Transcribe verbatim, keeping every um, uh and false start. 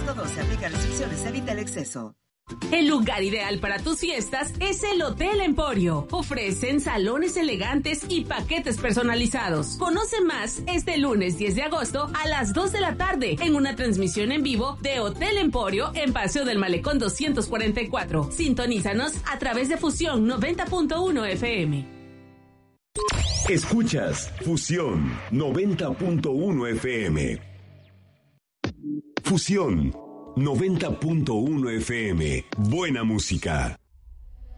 Todo se aplica a restricciones, evita el exceso. El lugar ideal para tus fiestas es el Hotel Emporio. Ofrecen salones elegantes y paquetes personalizados. Conoce más este lunes diez de agosto a las dos de la tarde en una transmisión en vivo de Hotel Emporio en Paseo del Malecón doscientos cuarenta y cuatro. Sintonízanos a través de Fusión noventa punto uno F M. Escuchas Fusión noventa punto uno F M. Fusión noventa punto uno F M. Buena música.